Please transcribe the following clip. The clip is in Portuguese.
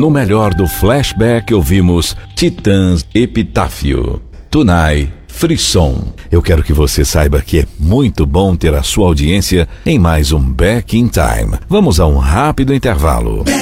No melhor do flashback ouvimos Titãs Epitáfio, Tunai, Frisson. Eu quero que você saiba que é muito bom ter a sua audiência em mais um Back in Time. Vamos a um rápido intervalo.